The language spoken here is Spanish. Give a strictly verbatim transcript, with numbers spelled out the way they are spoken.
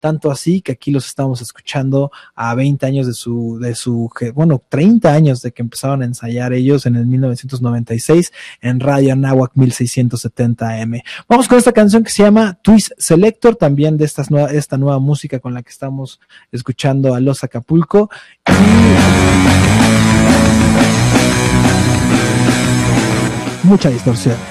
tanto así que aquí los estamos escuchando a veinte años de su, de su, bueno, treinta años de que empezaron a ensayar ellos en el mil novecientos noventa y seis en Radio Anáhuac mil seiscientos setenta A M. Vamos con esta canción que se llama Twist Selector, también de estas nueva, esta nueva música con la que estamos escuchando a Los Acapulco. Y mucha distorsión.